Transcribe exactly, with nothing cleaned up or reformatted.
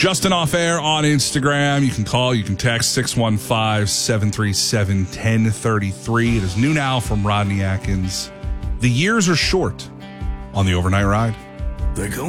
Justin Off Air on Instagram. You can call, you can text six one five, seven three seven, one zero three three. It is New Now from Rodney Atkins. The years are short on the overnight ride. They're going